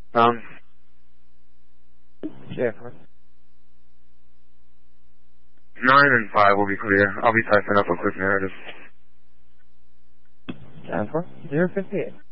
Yeah, of course. 9 and 5 will be clear. I'll be typing up a quick narrative. 10-4, 058.